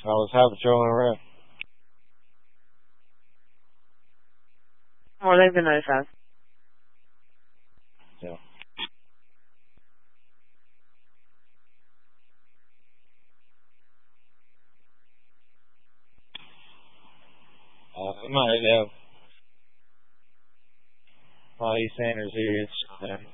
I was Highway Patrol around. More they've been notified. Yeah. I might have Sanders here.